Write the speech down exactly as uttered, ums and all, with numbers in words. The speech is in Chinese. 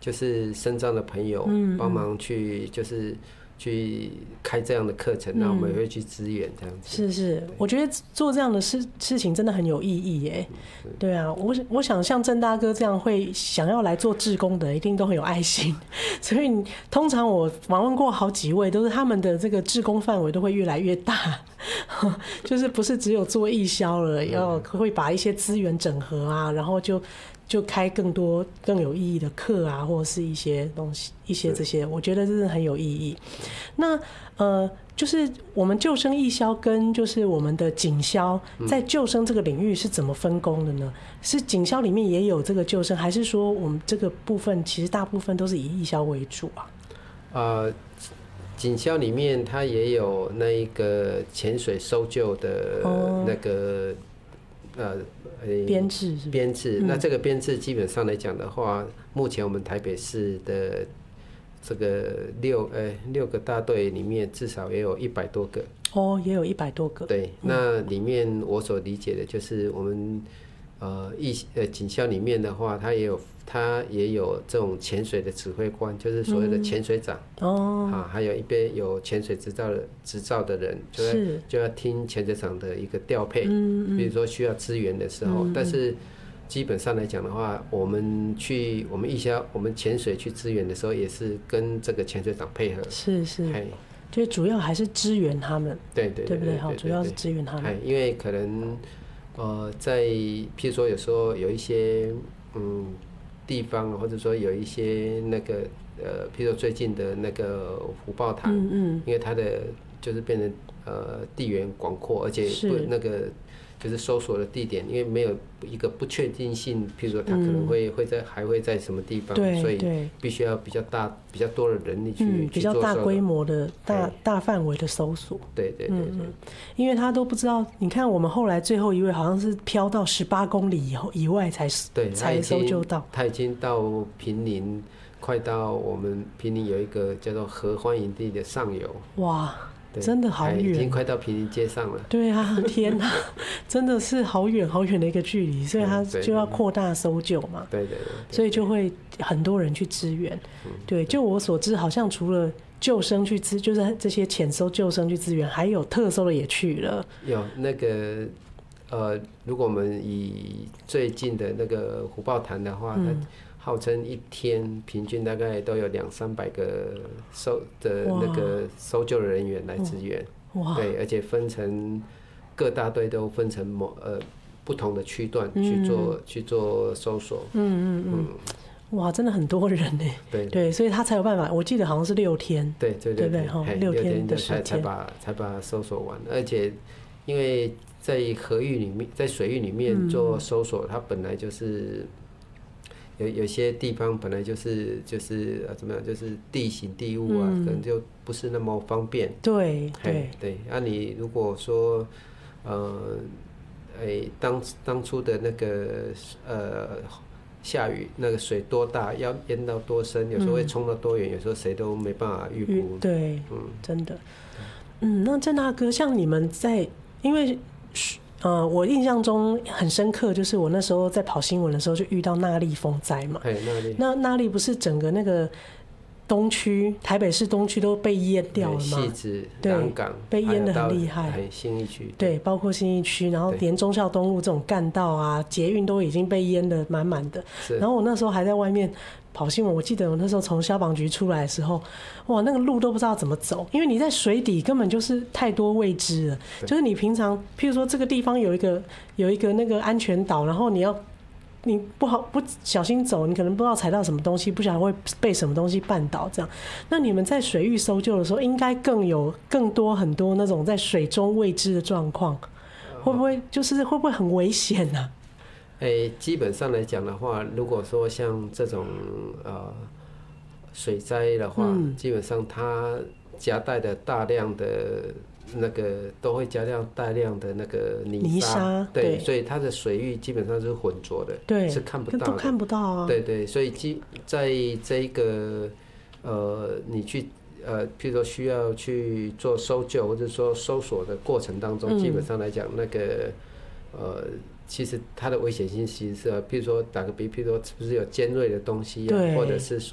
就是身障的朋友帮忙去就是去开这样的课程，那、嗯、我们也会去支援这样子。 是是，我觉得做这样的事事情真的很有意义耶。嗯、对啊，我我想像郑大哥这样会想要来做志工的，一定都很有爱心。所以通常我访问过好几位，都是他们的这个志工范围都会越来越大，就是不是只有做义消了，要会把一些资源整合啊，然后就。就开更多更有意义的课啊，或者是一些东西，一些这些，我觉得真的很有意义。那呃，就是我们救生义消跟就是我们的警消，在救生这个领域是怎么分工的呢？是警消里面也有这个救生，还是说我们这个部分其实大部分都是以义消为主啊？ 呃，警消里面它也有那一个潜水搜救的那个。哦呃， 编制是编制，那这个编制基本上来讲的话，目前我们台北市的这个六呃六个大队里面，至少也有一百多个。 哦，也有一百多个。 对，那里面我所理解的就是我们呃义呃警校里面的话，它也有它也有这种潜水的指挥官，就是所谓的潜水长。嗯、哦。啊，还有一边有潜水执照的执照的人，就要就要听潜水长的一个调配。嗯嗯。比如说需要支援的时候，嗯嗯但是基本上来讲的话，我们去我们义消我们潜水去支援的时候，也是跟这个潜水长配合。 是是。就主要还是支援他们。 对对 对, 对, 对, 对, 对, 对, 对, 对, 对。 主要是支援他们。 因为可能呃在譬如说有时候有一些嗯。地方，或者说有一些那个呃，譬如说最近的那个虎豹潭，嗯嗯因为它的就是变成呃地缘广阔，而且不那个就是搜索的地点，因为没有一个不确定性，譬如说它可能会、嗯、会在还会在什么地方，所以必须要比较大比较多的人力去、嗯、 比较大规模的大大范围的搜索。 对对对 对, 对、嗯， 因为他都不知道，你看我们后来最后一位好像是飘到十八公里以后以外才才搜救到， 他已经到坪林，快到我们坪林有一个叫做合欢营地的上游。哇！ 真的好远， 已经快到坪林街上了。 对啊，天哪，真的是好远好远的一个距离，所以他就要扩大搜救嘛。 对对 对, 对, 对。 所以就会很多人去支援。对，就我所知，好像除了救生去支，就是这些潜搜救生去支援，还有特搜的也去了。 有那个呃，如果我们以最近的那个虎豹潭的话，嗯号称一天平均大概都有两三百个搜的那个搜救人员来支援，对，而且分成各大队都分成某呃不同的区段去做、嗯、去做搜索。 嗯嗯嗯。嗯哇，真的很多人呢。对对，所以他才有办法。我记得好像是六天。 对对对对， 对六天的时间才把才把搜索完，而且因为在河域里面，在水域里面做搜索，嗯、它本来就是。有有些地方本来就是就是呃怎么样，就是地形地物啊、嗯，可能就不是那么方便。 对对对，啊，你如果说呃，哎、欸，当当初的那个呃下雨，那个水多大，要淹到多深，有时候会冲到多远、嗯，有时候谁都没办法预估。 对，嗯，真的。嗯，那郑大哥，像你们在，因为。呃，我印象中很深刻，就是我那时候在跑新闻的时候，就遇到纳莉风灾嘛。那纳莉不是整个那个东区，台北市东区都被淹掉了吗？ 汐止、南港被淹得很厉害。 信义区对，包括信义区，然后连忠孝东路这种干道啊、捷运都已经被淹得满满的。然后我那时候还在外面跑新闻，我记得我那时候从消防局出来的时候，哇，那个路都不知道怎么走，因为你在水底根本就是太多未知了。就是你平常，譬如说这个地方有一个有一个那个安全岛，然后你要你不好不小心走，你可能不知道踩到什么东西，不小心会被什么东西绊倒这样。那你们在水域搜救的时候，应该更有更多很多那种在水中未知的状况，会不会就是会不会很危险呢、啊？ 欸、基本上来讲的话，如果说像这种呃水灾的话、嗯，基本上它夹带的大量的那个都会加量大量的那个泥沙，对，所以它的水域基本上是浑浊的， 对， 是看不到的， 都看不到啊。 对对，所以基在这一个呃，你去呃，譬如说需要去做搜救或者说搜索的过程当中，嗯、基本上来讲，那个呃。其实它的危险性其实是，譬如说打个比，譬如说是不是有尖锐的东西啊，或者是说。